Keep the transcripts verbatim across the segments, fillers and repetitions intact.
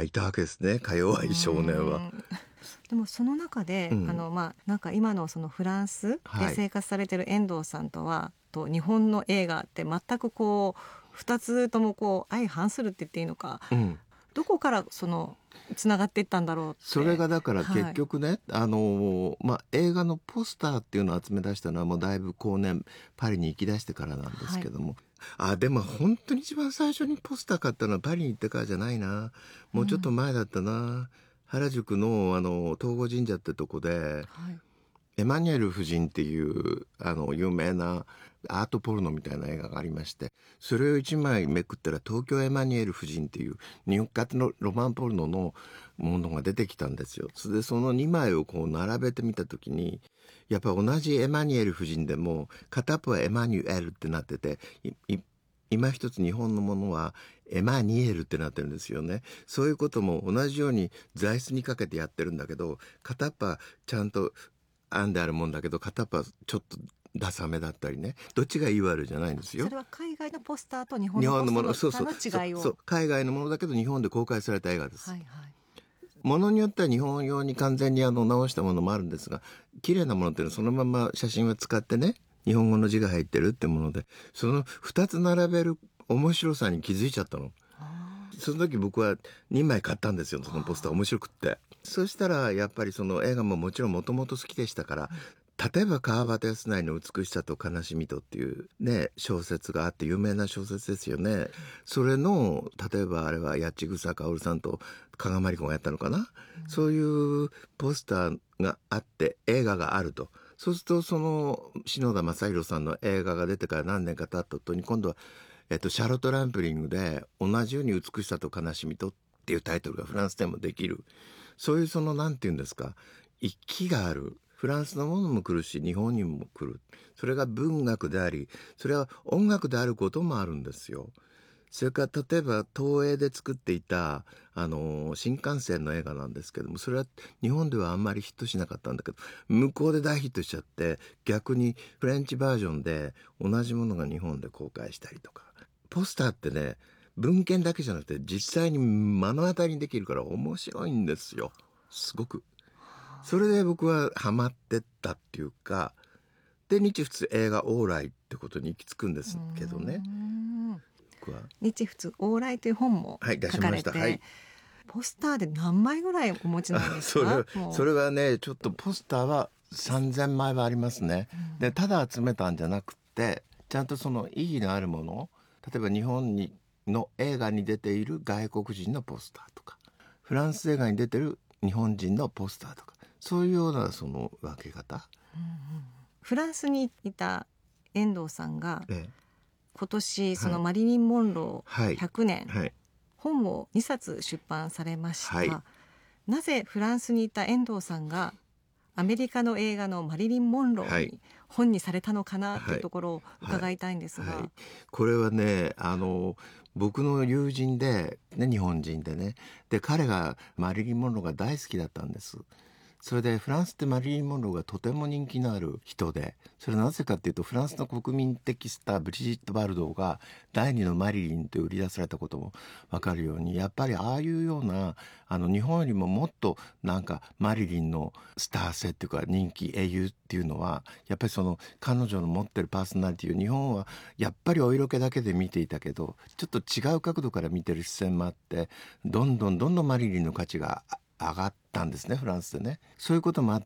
いたわけですね、か弱い少年は。 でもその中で、うん、あのまあなんか今のそのフランスで生活されてる遠藤さんとは、はい、と日本の映画って全くこうふたつともこう相反するって言っていいのか、うん、どこからそのつながっていったんだろうって。 それがだから結局ね、はい、あのまあ、映画のポスターっていうのを集め出したのはもうだいぶ後年パリに行き出してからなんですけども、はい、あでも本当に一番最初にポスター買ったのはパリに行ってからじゃないな、もうちょっと前だったな、うん、原宿のあの東郷神社ってとこで、はい、エマニュエル夫人っていうあの有名なアートポルノみたいな映画がありまして、それを一枚めくったら東京エマニュエル夫人っていう日本型のロマンポルノのものが出てきたんですよ。それでそのにまいをこう並べてみたときに、やっぱ同じエマニュエル夫人でも片っぽはエマニュエルってなってて、いい今一つ日本のものはエマニエルってなってるんですよね。そういうことも同じように材質にかけてやってるんだけど、片っぽはちゃんと編んであるもんだけど片っぽはちょっとダサめだったりね、どっちがいい悪いじゃないんですよ。 それは海外のポスターと日本のポスターの違いを。 そうそうそうそう、海外のものだけど日本で公開された映画です。はいはい、ものによっては日本用に完全にあの直したものもあるんですが、綺麗なものっていうのはそのまま写真を使ってね、日本語の字が入ってるってもので、その二つ並べる面白さに気づいちゃったの。その時僕はにまい買ったんですよ、そのポスター面白くって。そしたらやっぱりその映画ももちろんもともと好きでしたから、例えば川端康成の美しさと悲しみとっていうね小説があって有名な小説ですよね。それの例えばあれは八千草薫さんと加賀まりこがやったのかな、うん、そういうポスターがあって映画があると。そうするとその篠田正宏さんの映画が出てから何年か経った後に今度は、えっと、シャーロット・ランプリングで同じように美しさと悲しみとっていうタイトルがフランスでもできる。そういうそのなんていうんですか、息がある。フランスのものも来るし日本にも来る。それが文学であり、それは音楽であることもあるんですよ。それから例えば東映で作っていたあの新幹線の映画なんですけども、それは日本ではあんまりヒットしなかったんだけど向こうで大ヒットしちゃって、逆にフレンチバージョンで同じものが日本で公開したりとか。ポスターってね、文献だけじゃなくて実際に目の当たりにできるから面白いんですよ、すごく。それで僕はハマってったっていうか、で日仏映画往来ってことに行き着くんですけどね。僕は日仏往来という本も書かれて、はい、出しました、はい、ポスターで何枚ぐらいお持ちなんですか？ それ、それはね、ちょっとポスターはさんぜんまいはありますね、うん、でただ集めたんじゃなくて、ちゃんとその意義のあるもの、例えば日本にの映画に出ている外国人のポスターとか、フランス映画に出てる日本人のポスターとか、そういうようなその分け方、うんうん、 フランスにいた遠藤さんが、ええ、今年そのマリリン・モンローひゃくねん、はいはい、本をにさつ出版されました、はい、なぜフランスにいた遠藤さんがアメリカの映画のマリリン・モンローに本にされたのかなというところを伺いたいんですが、はいはいはい、 これはね、あの僕の友人で、ね、日本人でね、で彼がマリリン・モンローが大好きだったんです。それでフランスってマリリン・モンローがとても人気のある人で、それはなぜかっていうと、フランスの国民的スターブリジット・バルドーが第二のマリリンと売り出されたこともわかるように、やっぱりああいうようなあの日本よりももっとなんかマリリンのスター性っていうか人気英雄っていうのは、やっぱりその彼女の持ってるパーソナリティを日本はやっぱりお色気だけで見ていたけど、ちょっと違う角度から見てる視線もあって、どんどんどんどんマリリンの価値が上がったんですね、フランスでね。そういうこともあって、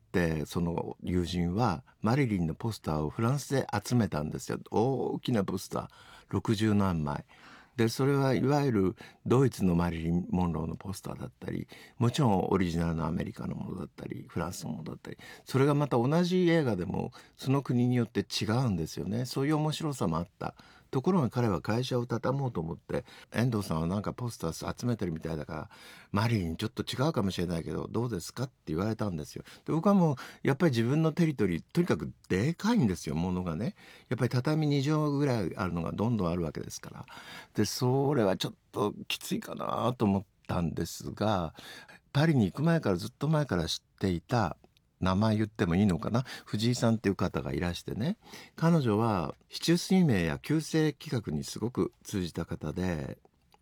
その友人はマリリンのポスターをフランスで集めたんですよ。大きなポスターろくじゅうなんまいで、それはいわゆるドイツのマリリン・モンローのポスターだったり、もちろんオリジナルのアメリカのものだったり、フランスのものだったり、それがまた同じ映画でもその国によって違うんですよね。そういう面白さもあった。ところが彼は会社を畳もうと思って、遠藤さんはなんかポスター集めてるみたいだから、マリリンちょっと違うかもしれないけどどうですかって言われたんですよ。で、僕はもうやっぱり自分のテリトリー、とにかくでかいんですよ、ものがね。やっぱり畳にじょうぐらいあるのがどんどんあるわけですから。で、それはちょっときついかなと思ったんですが、パリに行く前から、ずっと前から知っていた、名前言ってもいいのかな、藤井さんっていう方がいらしてね、彼女は市中水明や旧世企画にすごく通じた方で、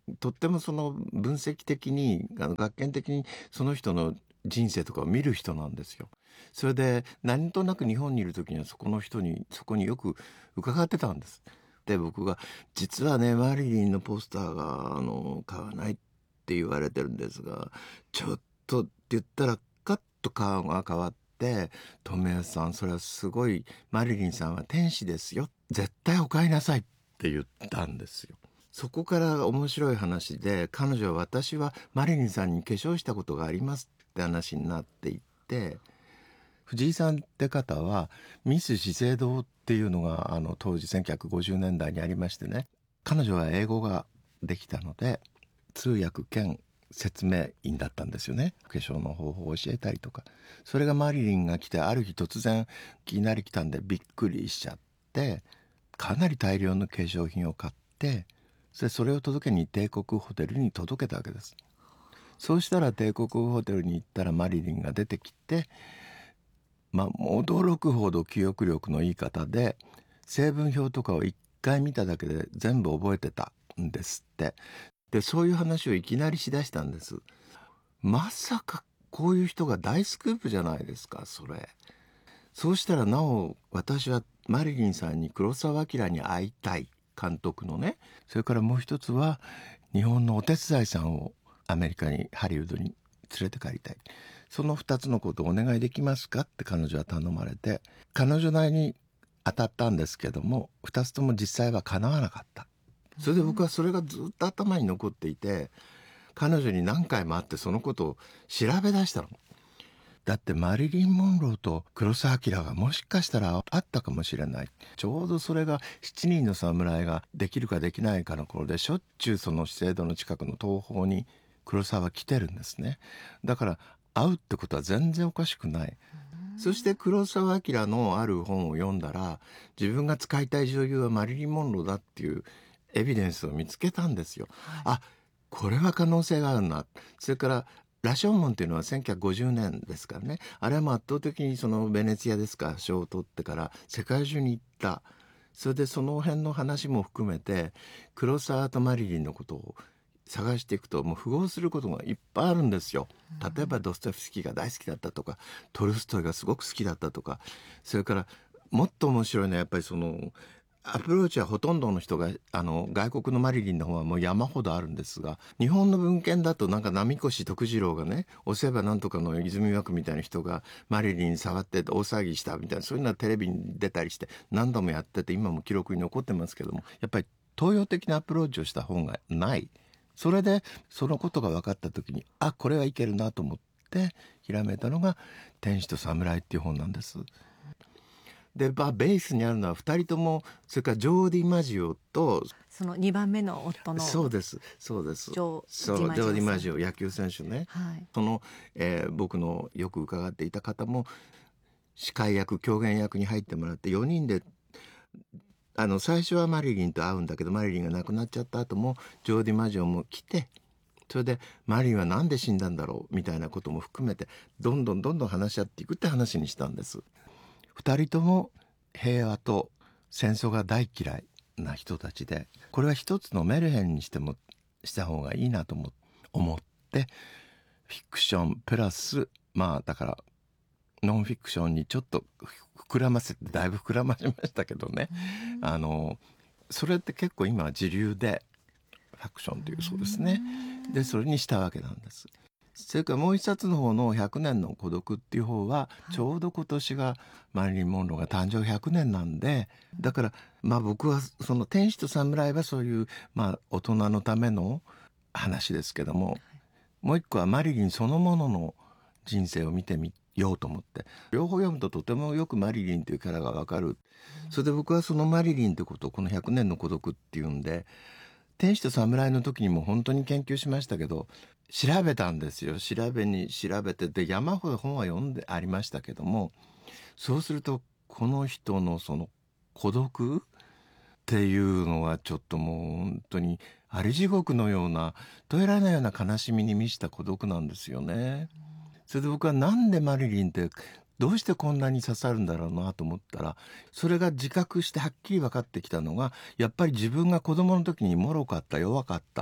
とってもその分析的にあの学研的にその人の人生とかを見る人なんですよ。それで何となく日本にいる時にはそこの人にそこによく伺ってたんです。で僕が実はねマリリンのポスターがあの買わないって言われてるんですがちょっとって言ったらカッと顔が変わって「富安さんそれはすごいマリリンさんは天使ですよ絶対お買いなさい」って言ったんですよ。そこから面白い話で彼女は私はマリリンさんに化粧したことがありますって話になっていって藤井さんって方はミス資生堂っていうのがあの当時せんきゅうひゃくごじゅうねんだいにありましてね彼女は英語ができたので通訳兼説明員だったんですよね。化粧の方法を教えたりとかそれがマリリンが来てある日突然いきなり来たんでびっくりしちゃってかなり大量の化粧品を買ってそれそれを届けに帝国ホテルに届けたわけです。そうしたら帝国ホテルに行ったらマリリンが出てきてまあ驚くほど記憶力のいい方で成分表とかを一回見ただけで全部覚えてたんですって。でそういう話をいきなりしだしたんです。まさかこういう人が大スクープじゃないですかそれ。そうしたらなお私はマリリンさんに黒澤明に会いたい監督のねそれからもう一つは日本のお手伝いさんをアメリカにハリウッドに連れて帰りたいそのふたつのことをお願いできますかって彼女は頼まれて彼女なりに当たったんですけどもふたつとも実際は叶わなかった。それで僕はそれがずっと頭に残っていて彼女に何回も会ってそのことを調べ出したの。だってマリリン・モンローと黒澤明がもしかしたらあったかもしれない。ちょうどそれがしちにんの侍ができるかできないかの頃でしょっちゅうその資生堂の近くの東宝に黒澤は来てるんですね。だから会うってことは全然おかしくない。そして黒澤明のある本を読んだら自分が使いたい女優はマリリン・モンローだっていうエビデンスを見つけたんですよ、はい、あこれは可能性があるな。それから羅生門っていうのはせんきゅうひゃくごじゅうねんですからねあれはもう圧倒的にそのベネツィアですか賞を取ってから世界中に行った。それでその辺の話も含めて黒澤とマリリンのことを探していくともう符合することがいっぱいあるんですよ。例えばドストエフスキーが大好きだったとかトルストイがすごく好きだったとかそれからもっと面白いのはやっぱりそのアプローチはほとんどの人があの外国のマリリンの方はもう山ほどあるんですが日本の文献だとなんか波越徳次郎がね押せばなんとかの泉枠みたいな人がマリリンに触って大騒ぎしたみたいなそういうのはテレビに出たりして何度もやってて今も記録に残ってますけどもやっぱり東洋的なアプローチをした本がない。それでそのことが分かった時にあこれはいけるなと思ってひらめいたのが天使と侍っていう本なんです。で、まあ、ベースにあるのはふたりともそれからジョーディ・マジオとそのにばんめの夫のそうですそうですジョーディ・マジオ野球選手ね、 はい、 その、えー、僕のよく伺っていた方も司会役狂言役に入ってもらってよにんであの最初はマリリンと会うんだけどマリリンが亡くなっちゃった後もジョーディ・マジオも来てそれでマリリンはなんで死んだんだろうみたいなことも含めてどんどんどんどん話し合っていくって話にしたんです。二人とも平和と戦争が大嫌いな人たちでこれは一つのメルヘンにしてもした方がいいなと思ってフィクションプラスまあだからノンフィクションにちょっと膨らませてだいぶ膨らましましたけどねあのそれって結構今は時流でファクションというそうですね。でそれにしたわけなんです。それからもう一冊の方のひゃくねんの孤独っていう方はちょうど今年がマリリン・モンローが誕生ひゃくねんなんでだからまあ僕はその天使と侍はそういうまあ大人のための話ですけどももう一個はマリリンそのものの人生を見てみようと思って両方読むととてもよくマリリンというキャラがわかる。それで僕はそのマリリンってことをこのひゃくねんの孤独っていうんで天使と侍の時にも本当に研究しましたけど調べたんですよ。調べに調べてで山ほど本は読んでありましたけどもそうするとこの人のその孤独っていうのはちょっともう本当にあり地獄のようなどえられないような悲しみに満ちた孤独なんですよね。それで僕はなんでマリリンってどうしてこんなに刺さるんだろうなと思ったらそれが自覚してはっきり分かってきたのがやっぱり自分が子供の時に脆かった弱かった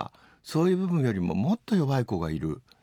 そういう部分よりももっと弱い子がいる。